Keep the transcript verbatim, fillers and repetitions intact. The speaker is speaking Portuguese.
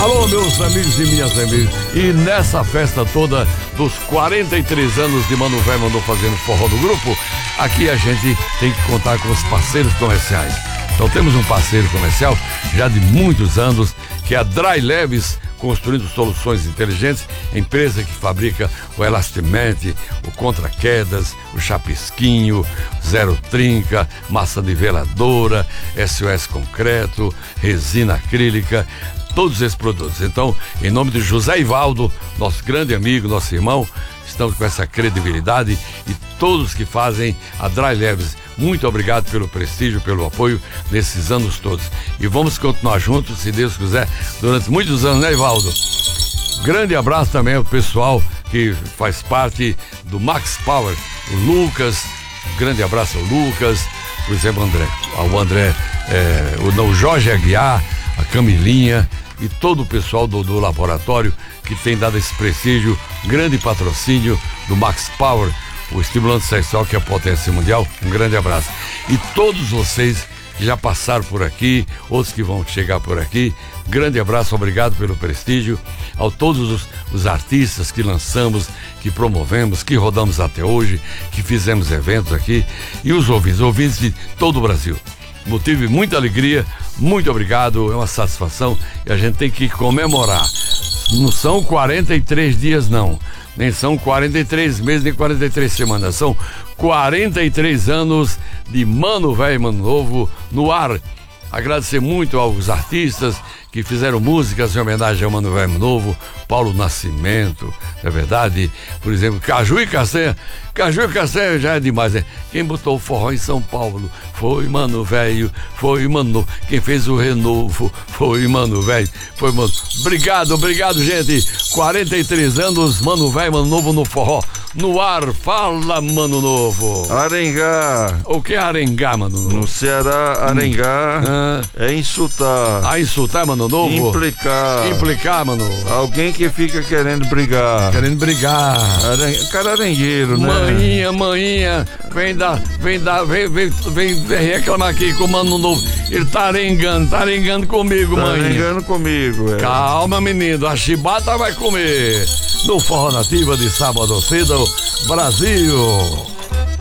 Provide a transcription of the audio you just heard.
Alô, meus amigos e minhas amigas. E nessa festa toda dos quarenta e três anos de Mano Velho Mandou Fazendo Forró do grupo, aqui a gente tem que contar com os parceiros comerciais. Então temos um parceiro comercial já de muitos anos, que é a Dry Leves, construindo soluções inteligentes, empresa que fabrica o Elastimente, o Contra-Quedas, o Chapisquinho, Zero Trinca, massa niveladora, S O S Concreto, resina acrílica, todos esses produtos. Então, em nome de José Ivaldo, nosso grande amigo, nosso irmão, estamos com essa credibilidade e todos que fazem a Dry Leves, muito obrigado pelo prestígio, pelo apoio nesses anos todos. E vamos continuar juntos, se Deus quiser, durante muitos anos, né, Ivaldo? Grande abraço também ao pessoal que faz parte do Max Power, o Lucas, grande abraço ao Lucas, por exemplo, André, ao André, é, o, o Jorge Aguiar, a Camilinha e todo o pessoal do, do laboratório que tem dado esse prestígio, grande patrocínio do Max Power, o estimulante sexual que é a potência mundial. Um grande abraço. E todos vocês que já passaram por aqui, outros que vão chegar por aqui, grande abraço, obrigado pelo prestígio. A todos os, os artistas que lançamos, que promovemos, que rodamos até hoje, que fizemos eventos aqui, e os ouvintes, ouvintes de todo o Brasil. Motivo de muita alegria, muito obrigado, é uma satisfação e a gente tem que comemorar. Não são quarenta e três dias não, nem são quarenta e três meses, nem quarenta e três semanas, são quarenta e três anos de Mano Velho Mano Novo no ar. Agradecer muito aos artistas que fizeram músicas em homenagem ao Mano Velho Mano Novo, Paulo Nascimento, é verdade, por exemplo, Caju e Castanha. Caju e Castanha já é demais, né? Quem botou o forró em São Paulo foi Mano Velho, foi Mano. Quem fez o renovo foi Mano Velho, foi Mano. Obrigado, obrigado, gente. quarenta e três anos, Mano Velho Mano Novo no forró. No ar, fala, Mano Novo. Arengá. O que é Arengá, Mano Novo? No Ceará, Arengá hum. ah. é insultar. Ah, insultar, Mano Novo? Implicar. Implicar, Mano. Alguém que fica querendo brigar. Querendo brigar. Aren... Cara arengueiro, né? Maninha, maninha, vem dar, vem dar, vem, vem, vem, vem reclamar aqui com o Mano Novo. Ele tá arengando, tá arengando comigo, tá maninha. Tá arengando comigo, é. Calma, menino, a chibata vai comer. No Forró Nativa de sábado cedo, Brasil.